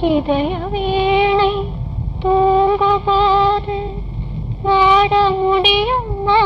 இதய வீணை தூங்கும்போது வாட முடியுமா?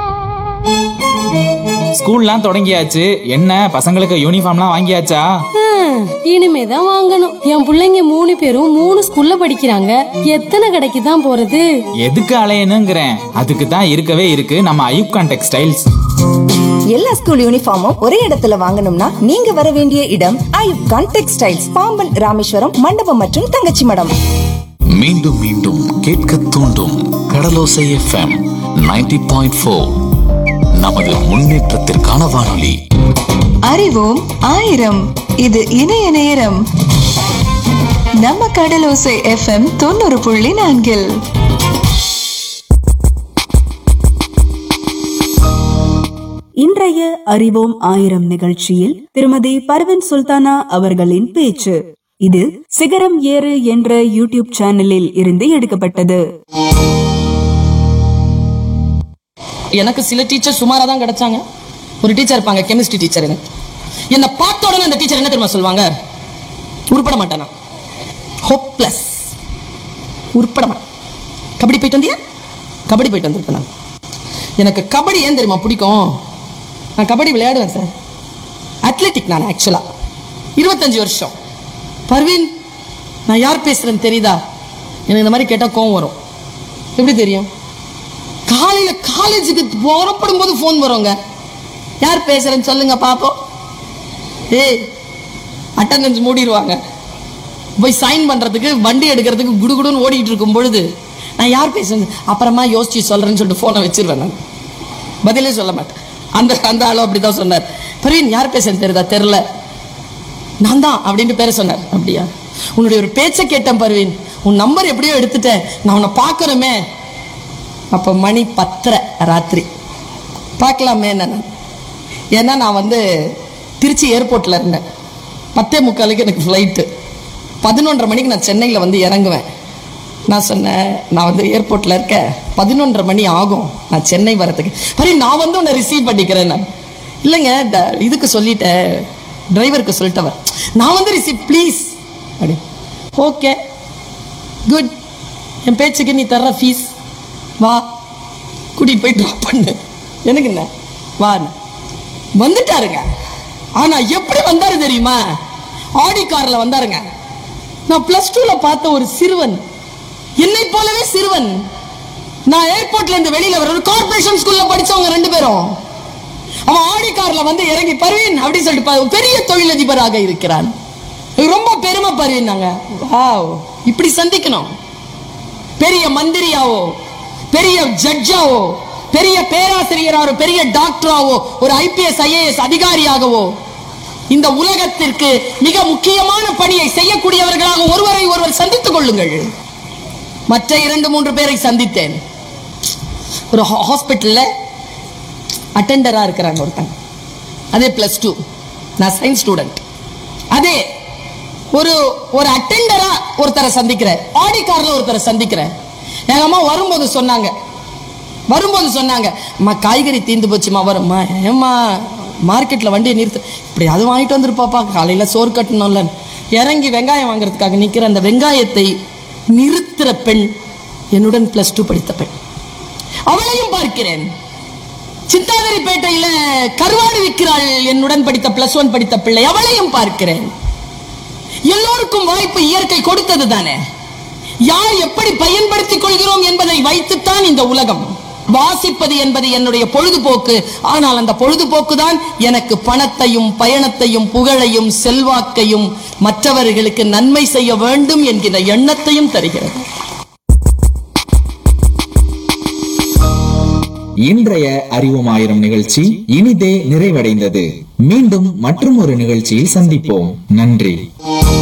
ஸ்கூல்லாம் தொடங்கியாச்சு. என்ன பசங்களுக்கு யூனிஃபார்ம்லாம் வாங்கியாச்சா? இனிமேதான் வாங்கணும். என் பிள்ளைங்க 3 பேரும் 3 ஸ்கூல்ல படிக்கிறாங்க. எத்தனை கடைக்கு தான் போறது? எதுக்கு அலையணுங்கிறேன். அதுக்கு தான் இருக்கவே இருக்கு நம்ம ஐயூப்கான் டெக்ஸ்டைல்ஸ். எல்லா ஸ்கூல் யூனிஃபார்மும் ஒரே இடத்துல வாங்கணும்னா நீங்க வர வேண்டிய இடம் ஐயூப்கான் டெக்ஸ்டைல்ஸ், பாம்பன், ராமேஸ்வரம், மண்டபம் மற்றும் தங்கச்சி மடம். மீண்டும் மீண்டும் கேட்க தூண்டும் கடலோசை FM 90.4. நமது முன்னேற்றத்திற்கான வானொலி. அறிவோம் ஆயிரம். இது இணைய நேரம். நம்ம கடலோசை FM 90.4. இன்றைய அறிவோம் ஆயிரம் நிகழ்ச்சியில் திருமதி பர்வீன் சுல்தானா அவர்களின் பேச்சு. இது சிகரம் ஏறு என்ற யூடியூப் சேனலில் இருந்து எடுக்கப்பட்டது. எனக்கு சில டீச்சர் சுமாரா தான் கிடைச்சாங்க. ஒரு டீச்சர் இருப்பாங்க, கெமிஸ்ட்ரி டீச்சர். என்ன பார்த்த உடனே அந்த டீச்சர் என்ன தெரியுமா சொல்லுவாங்க? உருப்பட மாட்டானா, ஹோப்லெஸ், உருப்பட மாட்டேன். கபடி போயிட்டு வந்தியா? கபடி போயிட்டு வந்திருப்பேன் நான். எனக்கு கபடி ஏன் தெரியுமா பிடிக்கும்? நான் கபடி விளையாடுவேன் சார். அத்லெட்டிக் நான் ஆக்சுவலா 25 வருஷம். பர்வீன், நான் யார் பேசுறேன்னு தெரியுதா? எனக்கு இந்த மாதிரி கேட்டால் கோவம் வரும். எப்படி தெரியும்? காலையில காலேஜுக்கு புறப்படும் போது போன் வருங்க. யார் பேசுறேன்னு சொல்லுங்க பாப்போம். ஏய், அட்டெண்டன்ஸ் மூடிடுவாங்க. போய் சைன் பண்றதுக்கு வண்டி எடுக்கிறதுக்கு குடுகுடுன்னு ஓடிட்டு இருக்கும் பொழுது நான் யார் பேசுறது அப்புறமா யோசிச்சு சொல்றேன்னு சொல்லிட்டு போனை வச்சிருவேன். நான் பதிலே சொல்ல மாட்டேன். அந்த ஆளோ அப்படிதான் சொன்னார். பர்வீன், யார் பேசுறேன்னு தெரியுதா? தெரியல, நான் தான் அப்படின்னு பேர சொன்னார். அப்படியா? உன்னுடைய ஒரு பேச்சை கேட்டேன் பர்வீன், உன் நம்பர் எப்படியோ எடுத்துட்டேன், நான் உன்னை பார்க்கணுமே. அப்போ மணி 10:30 ராத்திரி. பார்க்கலாமே நான். ஏன்னா நான் திருச்சி ஏர்போர்ட்டில் இருந்தேன். 10:45 எனக்கு ஃப்ளைட்டு. 11:30 மணிக்கு நான் சென்னையில் இறங்குவேன். நான் சொன்னேன், நான் ஏர்போர்ட்டில் இருக்கேன், 11:30 மணி ஆகும் நான் சென்னை வரதுக்கு. சரி, நான் உன்னை ரிசீவ் பண்ணிக்கிறேன். நான் இல்லைங்க, இதுக்கு சொல்லிட்டேன், டிரைவருக்கு சொல்லிட்டவர், நான் ரிசீவ் ப்ளீஸ் அப்படி. ஓகே, குட், என் பேச்சுக்கு நீ தர்ற ஃபீஸ், வா கூட்டிட்டு போய் ட்ராப் பண்ணு. எனக்கு என்ன, வா. வந்துட்டாருங்க. ஆனா எப்படி வந்தாரு தெரியுமா? ஆடி கார்ல வந்தாருங்க. நான் +2ல பார்த்த ஒரு சிறுவன், என்னை போலவே சிறுவன். நான் ஏர்போர்ட்ல இருந்து வெளியில வர கார்பரேஷன் ஸ்கூல்ல படிச்சவங்க 2 பேரும். அவன் ஆடி கார்ல இறங்கி, பர்வீன் அப்படின்னு சொல்லிட்டு, பெரிய தொழிலதிபராக இருக்கிறான், ரொம்ப பெருமை பர்வீன். நாங்க இப்படி சந்திக்கணும். பெரிய மந்திரியாவோ, பெரிய ஜட்ஜாவோ, பெரிய பேராசிரியராவோ, பெரிய டாக்டராவோ, ஒரு IPS IAS அதிகாரியாகவோ, இந்த உலகத்திற்கு மிக முக்கியமான பணியை செய்யக்கூடியவர்களாக ஒருவரை ஒருவர் சந்தித்துக் கொள்ளுங்கள். மற்ற 2-3 பேரை சந்தித்தேன். ஒரு ஹாஸ்பிட்டல்ல அட்டெண்டரா இருக்கிறாங்க ஒருத்தங்க, அதே +2, நான் சயின்ஸ் ஸ்டூடெண்ட். அதே ஒரு அட்டெண்டரா ஒருத்தரை சந்திக்கிறேன், ஆடி கார்ல ஒருத்தரை சந்திக்கிறேன். எங்க அம்மா வரும்போது சொன்னாங்க, அம்மா காய்கறி தீந்து போச்சுமா, வரும்மா, ஏம்மா மார்க்கெட்ல வண்டியை நிறுத்து, இப்படி அது வாங்கிட்டு வந்துருப்பாப்பா, காலையில சோறு கட்டணும்ல. இறங்கி வெங்காயம் வாங்குறதுக்காக நிக்கிற அந்த வெங்காயத்தை நிறுத்துற பெண் என்னுடன் +2 படித்த பெண். அவளையும் பார்க்கிறேன். சித்தாதிரிப்பேட்டையில கருவாடு விற்கிறாள் என்னுடன் படித்த +1 படித்த பிள்ளை, அவளையும் பார்க்கிறேன். எல்லோருக்கும் வாய்ப்பு இயற்கை கொடுத்தது தானே. யார் எப்படி பயன்படுத்திக் கொள்கிறோம் என்பதை வைத்துத்தான் இந்த உலகம். வாசிப்பது என்பது என்னுடைய பொழுதுபோக்கு. ஆனால் அந்த பொழுதுபோக்கு தான் எனக்கு பணத்தையும், பயணத்தையும், புகழையும், செல்வாக்கையும், மற்றவர்களுக்கு நன்மை செய்ய வேண்டும் என்கிற எண்ணத்தையும் தருகிறது. இன்றைய அறிவோம் ஆயிரம் நிகழ்ச்சி இனிதே நிறைவடைந்தது. மீண்டும் மற்றும் ஒரு நிகழ்ச்சியில் சந்திப்போம். நன்றி.